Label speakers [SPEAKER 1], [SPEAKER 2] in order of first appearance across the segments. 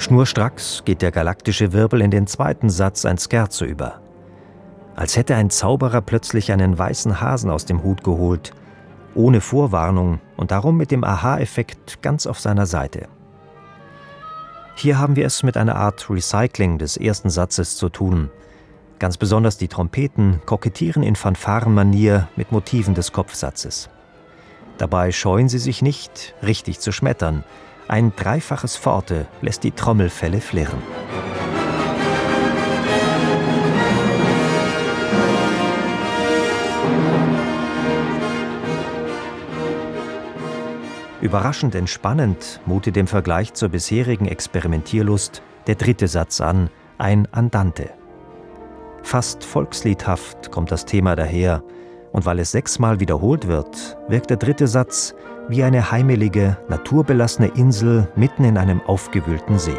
[SPEAKER 1] Schnurstracks geht der galaktische Wirbel in den zweiten Satz ein Scherzo über. Als hätte ein Zauberer plötzlich einen weißen Hasen aus dem Hut geholt, ohne Vorwarnung und darum mit dem Aha-Effekt ganz auf seiner Seite. Hier haben wir es mit einer Art Recycling des ersten Satzes zu tun. Ganz besonders die Trompeten kokettieren in Fanfarenmanier mit Motiven des Kopfsatzes. Dabei scheuen sie sich nicht, richtig zu schmettern. Ein dreifaches Forte lässt die Trommelfelle flirren. Überraschend entspannend mutet im Vergleich zur bisherigen Experimentierlust der dritte Satz an, ein Andante. Fast volksliedhaft kommt das Thema daher, und weil es 6-mal wiederholt wird, wirkt der dritte Satz wie eine heimelige, naturbelassene Insel mitten in einem aufgewühlten See.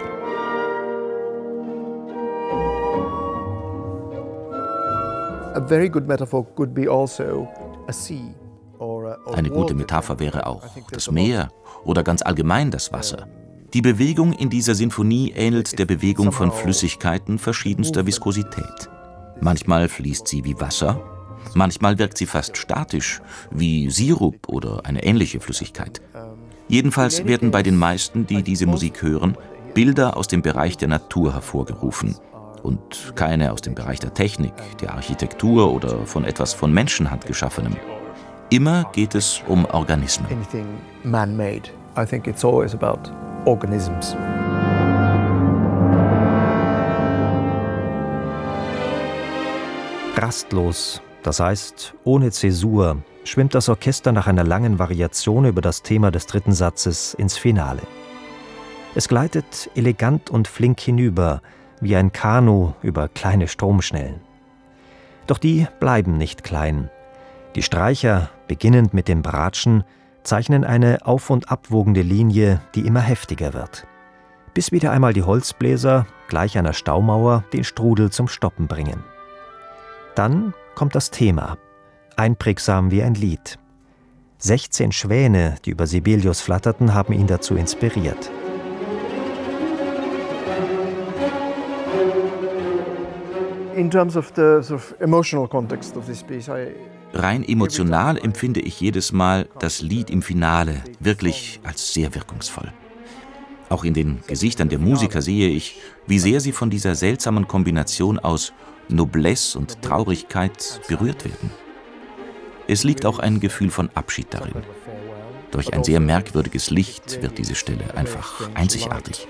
[SPEAKER 2] Eine gute Metapher wäre auch das Meer oder ganz allgemein das Wasser. Die Bewegung in dieser Sinfonie ähnelt der Bewegung von Flüssigkeiten verschiedenster Viskosität. Manchmal fließt sie wie Wasser, manchmal wirkt sie fast statisch, wie Sirup oder eine ähnliche Flüssigkeit. Jedenfalls werden bei den meisten, die diese Musik hören, Bilder aus dem Bereich der Natur hervorgerufen und keine aus dem Bereich der Technik, der Architektur oder von etwas von Menschenhand geschaffenem. Immer geht es um Organismen.
[SPEAKER 1] Rastlos, das heißt ohne Zäsur, schwimmt das Orchester nach einer langen Variation über das Thema des dritten Satzes ins Finale. Es gleitet elegant und flink hinüber, wie ein Kanu über kleine Stromschnellen. Doch die bleiben nicht klein. Die Streicher, beginnend mit dem Bratschen, zeichnen eine auf- und abwogende Linie, die immer heftiger wird. Bis wieder einmal die Holzbläser, gleich einer Staumauer, den Strudel zum Stoppen bringen. Dann kommt das Thema, einprägsam wie ein Lied. 16 Schwäne, die über Sibelius flatterten, haben ihn dazu inspiriert.
[SPEAKER 2] Rein emotional empfinde ich jedes Mal das Lied im Finale wirklich als sehr wirkungsvoll. Auch in den Gesichtern der Musiker sehe ich, wie sehr sie von dieser seltsamen Kombination aus Noblesse und Traurigkeit berührt werden. Es liegt auch ein Gefühl von Abschied darin. Durch ein sehr merkwürdiges Licht wird diese Stelle einfach einzigartig.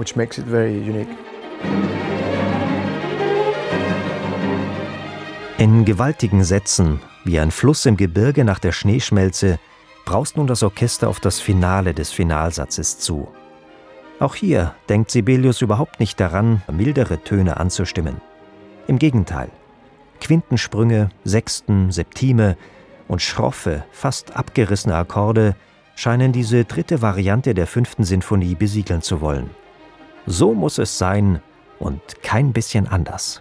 [SPEAKER 1] In gewaltigen Sätzen, wie ein Fluss im Gebirge nach der Schneeschmelze, braust nun das Orchester auf das Finale des Finalsatzes zu. Auch hier denkt Sibelius überhaupt nicht daran, mildere Töne anzustimmen. Im Gegenteil, Quintensprünge, Sexten, Septime und schroffe, fast abgerissene Akkorde scheinen diese dritte Variante der 5. Sinfonie besiegeln zu wollen. So muss es sein und kein bisschen anders.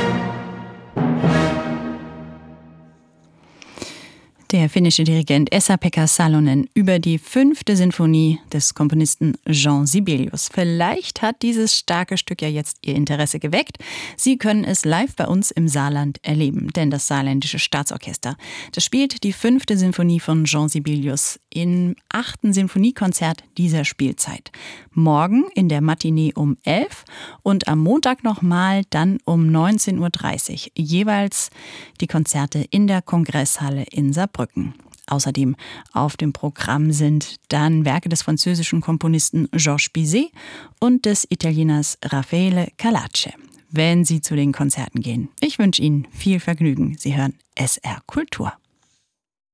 [SPEAKER 3] Der finnische Dirigent Esa-Pekka Salonen über die 5. Sinfonie des Komponisten Jean Sibelius. Vielleicht hat dieses starke Stück ja jetzt Ihr Interesse geweckt. Sie können es live bei uns im Saarland erleben, denn das Saarländische Staatsorchester, das spielt die 5. Sinfonie von Jean Sibelius im 8. Sinfoniekonzert dieser Spielzeit. Morgen in der Matinee um 11 und am Montag nochmal dann um 19.30 Uhr. Jeweils die Konzerte in der Kongresshalle in Saarbrücken. Außerdem auf dem Programm sind dann Werke des französischen Komponisten Georges Bizet und des Italieners Raffaele Calace. Wenn Sie zu den Konzerten gehen. Ich wünsche Ihnen viel Vergnügen. Sie hören SR Kultur.